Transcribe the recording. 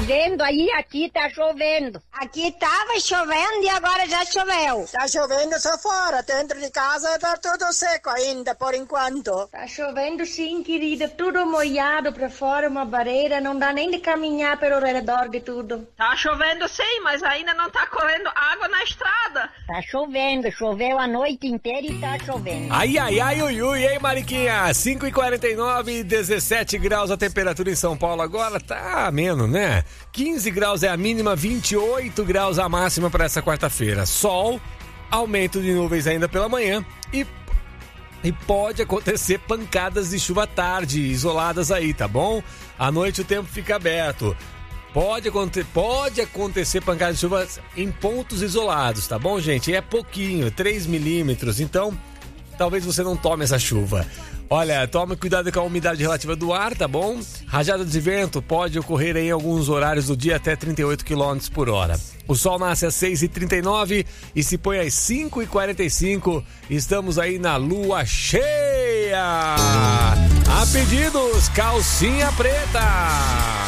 dizendo aí, aqui tá chovendo. Aqui tava chovendo e agora já choveu. Tá chovendo só fora, dentro de casa tá tudo seco ainda, por enquanto. Tá chovendo sim, querida, tudo molhado pra fora, uma barreira, não dá nem de caminhar pelo redor de tudo. Tá chovendo sim, mas ainda não tá correndo água na estrada. Tá chovendo, choveu a noite inteira e tá chovendo. Ai, ai, ai, ui, ui, hein, Mariquinha? 5h49, 17 graus a temperatura em São Paulo agora, tá ameno, né? 15 graus é a mínima, 28 graus a máxima para essa quarta-feira. Sol, aumento de nuvens ainda pela manhã e pode acontecer pancadas de chuva à tarde, isoladas aí, tá bom? À noite o tempo fica aberto. Pode acontecer pancadas de chuva em pontos isolados, tá bom, gente? É pouquinho, 3 milímetros, então talvez você não tome essa chuva. Olha, tome cuidado com a umidade relativa do ar, tá bom? Rajada de vento pode ocorrer em alguns horários do dia até 38 km por hora. O sol nasce às 6h39 e se põe às 5h45. Estamos aí na lua cheia. A pedidos, calcinha preta.